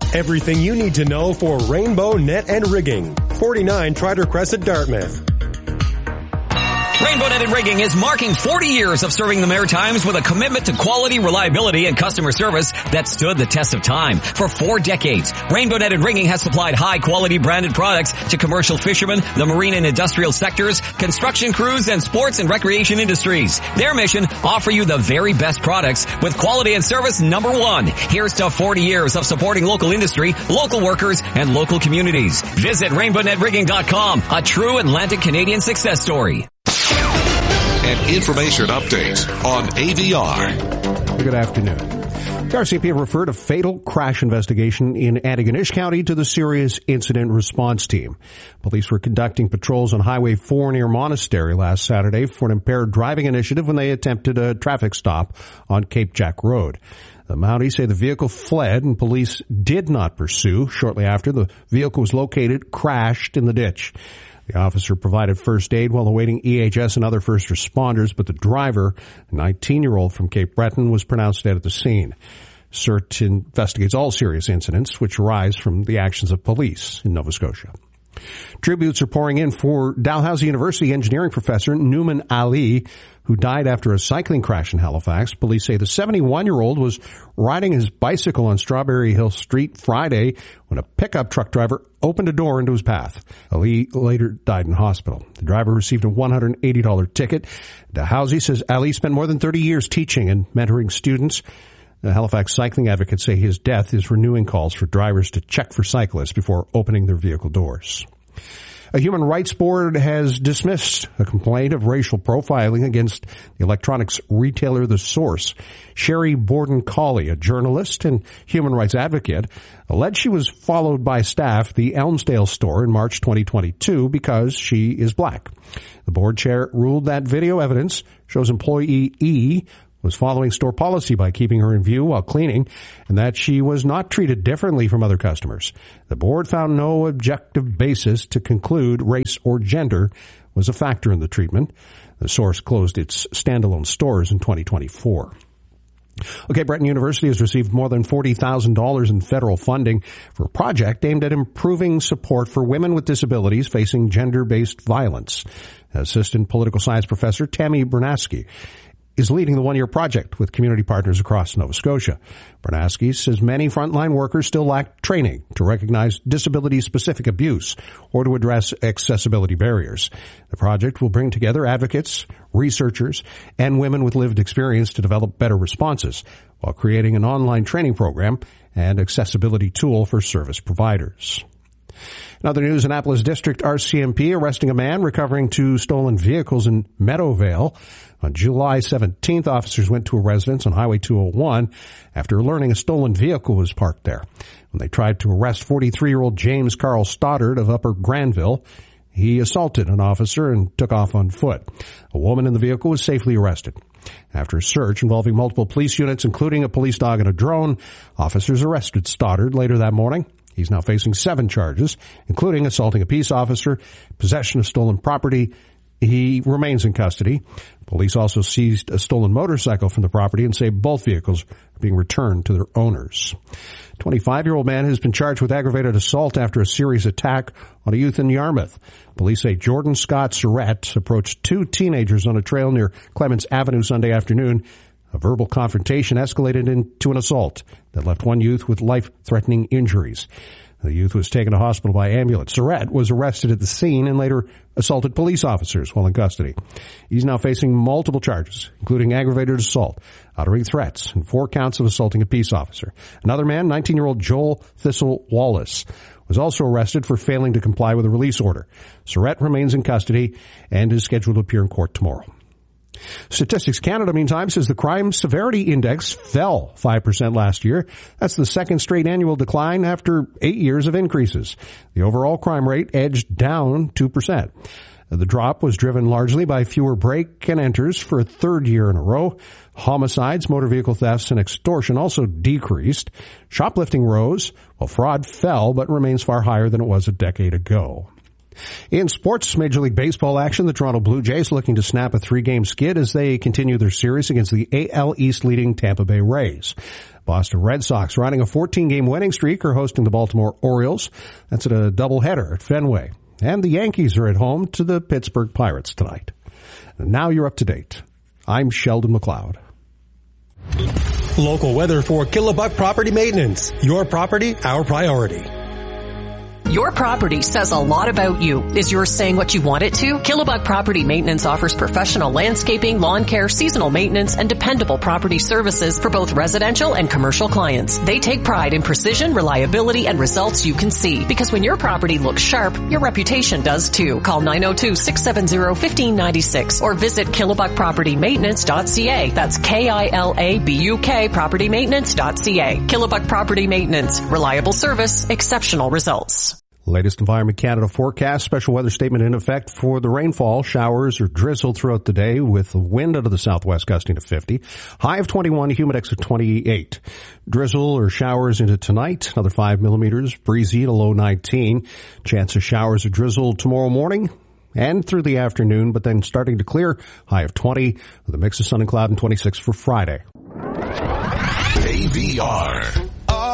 Everything you need to know for Rainbow Net and Rigging. 49 Trotter Crescent, Dartmouth. Rainbow Net and Rigging is marking 40 years of serving the Maritimes with a commitment to quality, reliability, and customer service that stood the test of time. For 4 decades, Rainbow Net and Rigging has supplied high-quality branded products to commercial fishermen, the marine and industrial sectors, construction crews, and sports and recreation industries. Their mission, offer you the very best products with quality and service number 1. Here's to 40 years of supporting local industry, local workers, and local communities. Visit rainbownetrigging.com, a true Atlantic Canadian success story. An information update on AVR. Good afternoon. The RCMP referred a fatal crash investigation in Antigonish County to the Serious Incident Response Team. Police were conducting patrols on Highway 4 near Monastery last Saturday for an impaired driving initiative when they attempted a traffic stop on Cape Jack Road. The Mounties say the vehicle fled and police did not pursue. Shortly after, the vehicle was located, crashed in the ditch. The officer provided first aid while awaiting EHS and other first responders, but the driver, a 19-year-old from Cape Breton, was pronounced dead at the scene. CERT investigates all serious incidents which arise from the actions of police in Nova Scotia. Tributes are pouring in for Dalhousie University engineering professor Nouman Ali, who died after a cycling crash in Halifax. Police say the 71-year-old was riding his bicycle on Strawberry Hill Street Friday when a pickup truck driver opened a door into his path. Ali later died in hospital. The driver received a $180 ticket. Dalhousie says Ali spent more than 30 years teaching and mentoring students. The Halifax cycling advocates say his death is renewing calls for drivers to check for cyclists before opening their vehicle doors. A human rights board has dismissed a complaint of racial profiling against the electronics retailer The Source. Sherry Borden-Colley, a journalist and human rights advocate, alleged she was followed by staff at the Elmsdale store in March 2022 because she is black. The board chair ruled that video evidence shows employee E was following store policy by keeping her in view while cleaning, and that she was not treated differently from other customers. The board found no objective basis to conclude race or gender was a factor in the treatment. The Source closed its standalone stores in 2024. Okay, Breton University has received more than $40,000 in federal funding for a project aimed at improving support for women with disabilities facing gender-based violence. Assistant political science professor Tammy Bernaski is leading the one-year project with community partners across Nova Scotia. Bernaski says many frontline workers still lack training to recognize disability-specific abuse or to address accessibility barriers. The project will bring together advocates, researchers, and women with lived experience to develop better responses while creating an online training program and accessibility tool for service providers. In other news, Annapolis District RCMP arresting a man recovering 2 stolen vehicles in Meadowvale. On July 17th, officers went to a residence on Highway 201 after learning a stolen vehicle was parked there. When they tried to arrest 43-year-old James Carl Stoddard of Upper Granville, he assaulted an officer and took off on foot. A woman in the vehicle was safely arrested. After a search involving multiple police units, including a police dog and a drone, officers arrested Stoddard later that morning. He's now facing 7 charges, including assaulting a peace officer, possession of stolen property. He remains in custody. Police also seized a stolen motorcycle from the property and say both vehicles are being returned to their owners. 25-year-old man has been charged with aggravated assault after a serious attack on a youth in Yarmouth. Police say Jordan Scott Surratt approached 2 teenagers on a trail near Clements Avenue Sunday afternoon. A verbal confrontation escalated into an assault that left one youth with life-threatening injuries. The youth was taken to hospital by ambulance. Surratt was arrested at the scene and later assaulted police officers while in custody. He's now facing multiple charges, including aggravated assault, uttering threats, and 4 counts of assaulting a peace officer. Another man, 19-year-old Joel Thistle Wallace, was also arrested for failing to comply with a release order. Surratt remains in custody and is scheduled to appear in court tomorrow. Statistics Canada, meantime, says the crime severity index fell 5% last year. That's the second straight annual decline after 8 years of increases. The overall crime rate edged down 2%. The drop was driven largely by fewer break and enters for a 3rd year in a row. Homicides, motor vehicle thefts, and extortion also decreased. Shoplifting rose, while fraud fell but remains far higher than it was a decade ago. In sports, Major League Baseball action, the Toronto Blue Jays looking to snap a 3-game skid as they continue their series against the AL East leading Tampa Bay Rays. Boston Red Sox riding a 14-game winning streak are hosting the Baltimore Orioles. That's at a doubleheader at Fenway. And the Yankees are at home to the Pittsburgh Pirates tonight. And now you're up to date. I'm Sheldon McLeod. Local weather for Killabuk Property Maintenance. Your property, our priority. Your property says a lot about you. Is yours saying what you want it to? Killabuk Property Maintenance offers professional landscaping, lawn care, seasonal maintenance, and dependable property services for both residential and commercial clients. They take pride in precision, reliability, and results you can see. Because when your property looks sharp, your reputation does too. Call 902-670-1596 or visit KillabukPropertyMaintenance.ca. That's KILABUK PropertyMaintenance.ca. Killabuk Property Maintenance. Reliable service, exceptional results. Latest Environment Canada forecast, special weather statement in effect for the rainfall. Showers or drizzle throughout the day with wind out of the southwest gusting to 50. High of 21, humidex of 28. Drizzle or showers into tonight, another 5 millimeters, breezy to low 19. Chance of showers or drizzle tomorrow morning and through the afternoon, but then starting to clear, high of 20 with a mix of sun and cloud and 26 for Friday. AVR.